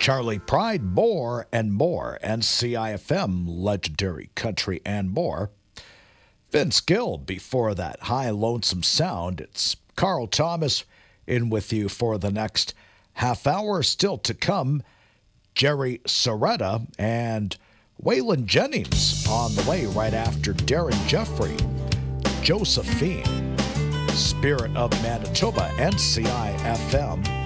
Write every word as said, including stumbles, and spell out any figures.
Charlie Pride, more and more. N C I F M, legendary country and more. Vince Gill before that, High Lonesome Sound. It's Carl Thomas in with you for the next half hour. Still to come, Jerry Soretta and Waylon Jennings on the way right after Darren Jeffrey. Josephine, Spirit of Manitoba, N C I F M.